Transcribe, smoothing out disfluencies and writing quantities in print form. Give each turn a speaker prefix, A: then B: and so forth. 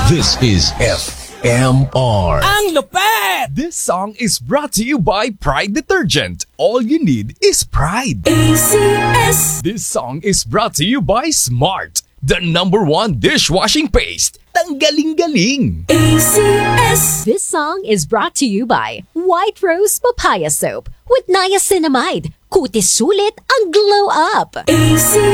A: This is FMR.
B: Ang lupet!
C: This song is brought to you by Pride Detergent. All you need is pride.
B: ACS.
C: This song is brought to you by Smart, the #1 dishwashing paste. Tanggaling-galing.
B: ACS.
D: This song is brought to you by White Rose Papaya Soap with niacinamide. Kutis sulit ang glow up.
B: ACS.